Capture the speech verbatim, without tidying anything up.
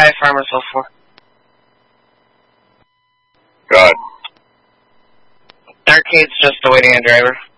Hi, Farmers Hill four. God. Arcade's just awaiting a driver.